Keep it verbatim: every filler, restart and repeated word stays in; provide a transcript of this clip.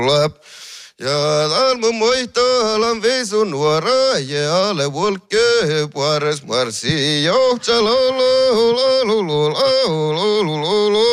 Ja almu moihtalan visu nuora ja ale volke puares marsi jo chalolo lo lo lo lo lo lo lo